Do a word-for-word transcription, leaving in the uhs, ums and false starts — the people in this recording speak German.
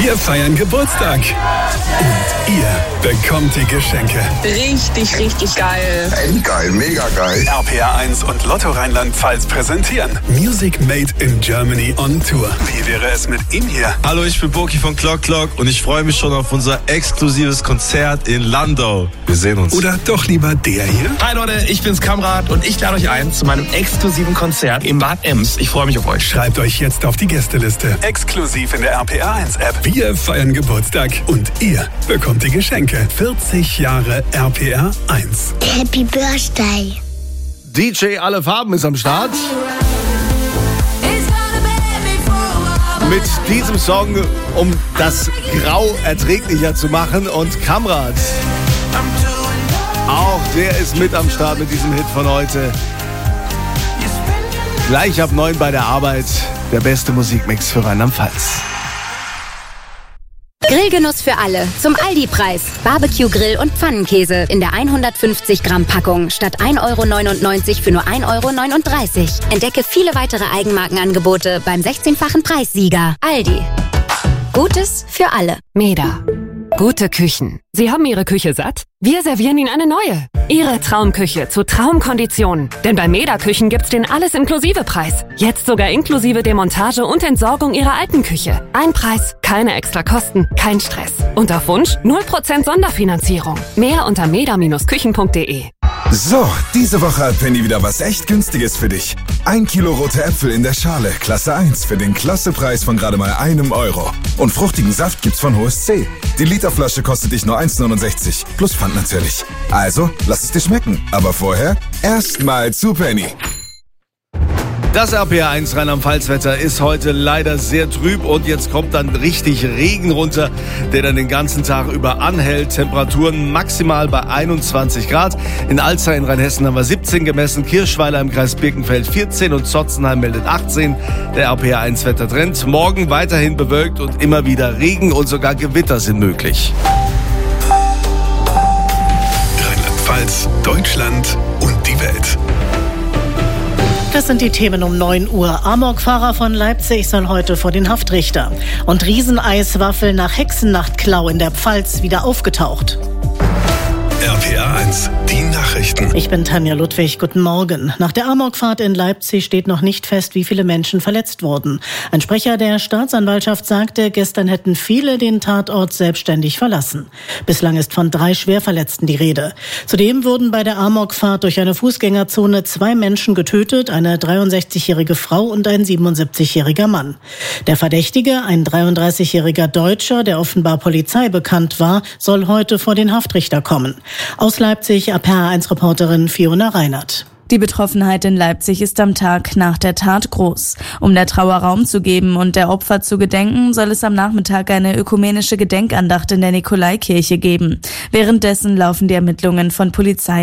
Wir feiern Geburtstag. Und ihr bekommt die Geschenke. Richtig, richtig geil. Endgeil, mega geil. R P R eins und Lotto Rheinland-Pfalz präsentieren Music Made in Germany on Tour. Wie wäre es mit ihm hier? Hallo, ich bin Boki von Clock Clock und ich freue mich schon auf unser exklusives Konzert in Landau. Wir sehen uns. Oder doch lieber der hier? Hi Leute, ich bin's Kamrat und ich lade euch ein zu meinem exklusiven Konzert im Bad Ems. Ich freue mich auf euch. Schreibt euch jetzt auf die Gästeliste. Exklusiv in der R P R eins App. Wir feiern Geburtstag und ihr bekommt die Geschenke. vierzig Jahre R P R eins. Happy Birthday. D J Alle Farben ist am Start. Mit diesem Song, um das Grau erträglicher zu machen. Und Kamrat, auch der ist mit am Start mit diesem Hit von heute. Gleich ab neun bei der Arbeit. Der beste Musikmix für Rheinland-Pfalz. Grillgenuss für alle. Zum Aldi-Preis. Barbecue-Grill und Pfannenkäse in der hundertfünfzig Gramm Packung statt ein Euro neunundneunzig für nur ein Euro neununddreißig. Entdecke viele weitere Eigenmarkenangebote beim sechzehnfachen Preissieger. Aldi. Gutes für alle. Meda. Gute Küchen. Sie haben Ihre Küche satt? Wir servieren Ihnen eine neue. Ihre Traumküche zu Traumkonditionen. Denn bei Meda Küchen gibt's den Alles-Inklusive-Preis. Jetzt sogar inklusive Demontage und Entsorgung Ihrer alten Küche. Ein Preis, keine extra Kosten, kein Stress. Und auf Wunsch null Prozent Sonderfinanzierung. Mehr unter meda Bindestrich küchen punkt de. So, diese Woche hat Penny wieder was echt Günstiges für dich. Ein Kilo rote Äpfel in der Schale, Klasse eins, für den Klassepreis von gerade mal einem Euro. Und fruchtigen Saft gibt's von H O S C. Die Literflasche kostet dich nur eins neunundsechzig, plus Pfand natürlich. Also, lass es dir schmecken. Aber vorher erstmal zu Penny. Das R P R eins Rheinland-Pfalz-Wetter ist heute leider sehr trüb und jetzt kommt dann richtig Regen runter, der dann den ganzen Tag über anhält. Temperaturen maximal bei einundzwanzig Grad. In Alzey in Rheinhessen haben wir siebzehn gemessen, Kirschweiler im Kreis Birkenfeld vierzehn und Zotzenheim meldet achtzehn. Der R P R eins Wettertrend. Morgen weiterhin bewölkt und immer wieder Regen und sogar Gewitter sind möglich. Rheinland-Pfalz, Deutschland und die Welt. Das sind die Themen um neun Uhr. Amokfahrer von Leipzig soll heute vor den Haftrichter. Und Rieseneiswaffel nach Hexennachtklau in der Pfalz wieder aufgetaucht. R P R eins, die Nachrichten. Ich bin Tanja Ludwig, guten Morgen. Nach der Amokfahrt in Leipzig steht noch nicht fest, wie viele Menschen verletzt wurden. Ein Sprecher der Staatsanwaltschaft sagte, gestern hätten viele den Tatort selbstständig verlassen. Bislang ist von drei Schwerverletzten die Rede. Zudem wurden bei der Amokfahrt durch eine Fußgängerzone zwei Menschen getötet, eine dreiundsechzigjährige Frau und ein siebenundsiebzigjähriger Mann. Der Verdächtige, ein dreiunddreißigjähriger Deutscher, der offenbar Polizei bekannt war, soll heute vor den Haftrichter kommen. Aus Leipzig, R P R eins Reporterin Fiona Reinert. Die Betroffenheit in Leipzig ist am Tag nach der Tat groß. Um der Trauer Raum zu geben und der Opfer zu gedenken, soll es am Nachmittag eine ökumenische Gedenkandacht in der Nikolaikirche geben. Währenddessen laufen die Ermittlungen von Polizei